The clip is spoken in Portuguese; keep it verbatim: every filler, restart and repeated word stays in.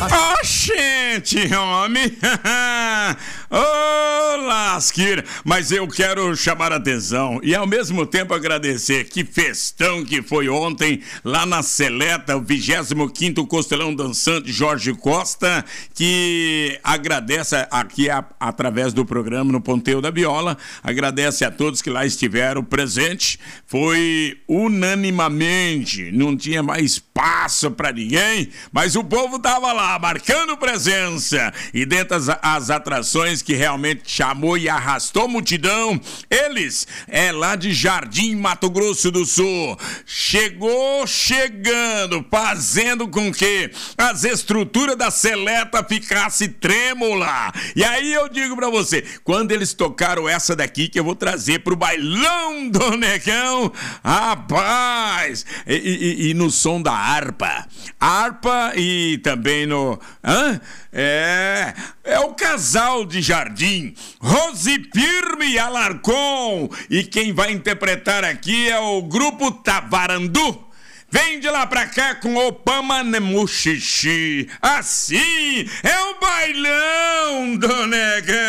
Ó, gente, homem. Ô, lasqueira. Mas eu quero chamar a atenção e ao mesmo tempo agradecer. Que festão que foi ontem lá na Seleta, o vigésimo quinto Costelão Dançante Jorge Costa, que agradece aqui a, através do programa no Ponteio da Viola, agradece a todos que lá estiveram presentes. Foi unanimamente, não tinha mais espaço para ninguém, mas o povo tava lá marcando presença. E dentre as, as atrações que realmente chamou e arrastou multidão, eles é lá de Jardim, Mato Grosso do Sul. Chegou chegando, fazendo com que as estruturas da Seleta ficasse trêmula. E aí eu digo pra você, quando eles tocaram essa daqui que eu vou trazer pro bailão do Negão, rapaz, e, e, e no som da harpa, harpa e também no... Hã? É, é o casal de Jardim, Rose Firme e Alarcon. E quem vai interpretar aqui é o grupo Tavarandu. Vem de lá pra cá com Opama Nemuxixi. Assim é o bailão do Negão.